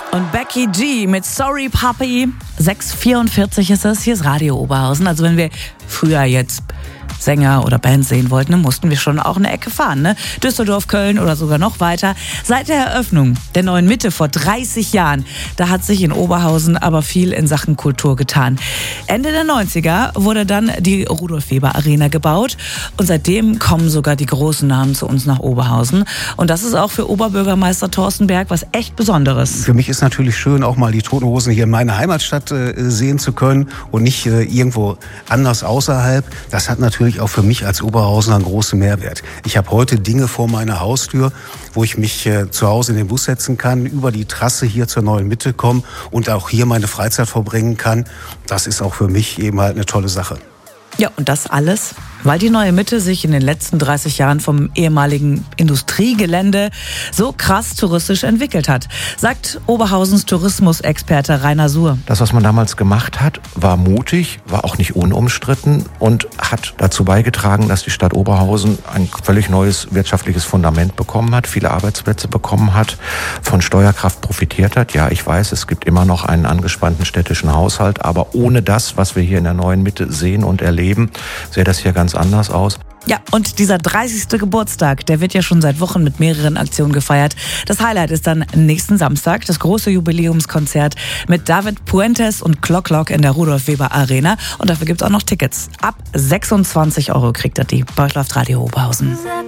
Und Becky G mit Sorry Puppy. 6:44 ist es. Hier ist Radio Oberhausen. Also wenn wir früher jetzt Sänger oder Band sehen wollten, dann mussten wir schon auch eine Ecke fahren, ne? Düsseldorf, Köln oder sogar noch weiter. Seit der Eröffnung der neuen Mitte vor 30 Jahren, da hat sich in Oberhausen aber viel in Sachen Kultur getan. Ende der 90er wurde dann die Rudolf-Weber-Arena gebaut und seitdem kommen sogar die großen Namen zu uns nach Oberhausen. Und das ist auch für Oberbürgermeister Thorsten Berg was echt Besonderes. Für mich ist natürlich schön, auch mal die Toten Hosen hier in meiner Heimatstadt sehen zu können und nicht irgendwo anders außerhalb. Das hat natürlich auch für mich als Oberhausener einen großen Mehrwert. Ich habe heute Dinge vor meiner Haustür, wo ich mich zu Hause in den Bus setzen kann, über die Trasse hier zur neuen Mitte kommen und auch hier meine Freizeit verbringen kann. Das ist auch für mich eben halt eine tolle Sache. Ja, und das alles, weil die neue Mitte sich in den letzten 30 Jahren vom ehemaligen Industriegelände so krass touristisch entwickelt hat, sagt Oberhausens Tourismusexperte Rainer Suhr. Das, was man damals gemacht hat, war mutig, war auch nicht unumstritten und hat dazu beigetragen, dass die Stadt Oberhausen ein völlig neues wirtschaftliches Fundament bekommen hat, viele Arbeitsplätze bekommen hat, von Steuerkraft profitiert hat. Ja, ich weiß, es gibt immer noch einen angespannten städtischen Haushalt, aber ohne das, was wir hier in der neuen Mitte sehen und erleben, sähe das hier ganz anders aus. Ja, und dieser 30. Geburtstag, der wird ja schon seit Wochen mit mehreren Aktionen gefeiert. Das Highlight ist dann nächsten Samstag, das große Jubiläumskonzert mit David Puentes und Clock in der Rudolf-Weber-Arena. Und dafür gibt's auch noch Tickets. Ab 26 € kriegt ihr die. Bei euch läuft Radio Oberhausen.